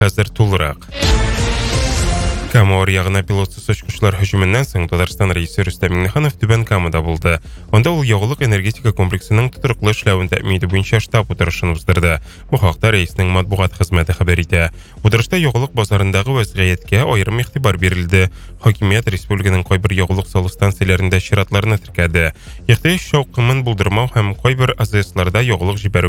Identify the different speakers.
Speaker 1: Қазір тулырақ. Кама орияғына пилотсыз ұшқышлар хүжімінен соң Татарстан рейсі Рүстем Меңнеханов Түбән Камада болды. Онда ол яғылық энергетика комплексінің тұтырықлы эшләуін тәмиді буенча штаб отырышын уздырды. Бу хакта рейсінің матбугат хезмәте хәбәр итә. Утырышта яғылық базарындағы вәзгыятькә аерым игътибар бирелде. Хакимият республиканың кайбер яғылық салу станцияларында чиратларны теркәде. Ихтыяҗ шаукымын булдырмау һәм кайбер АЗСларда яғылық җибәрү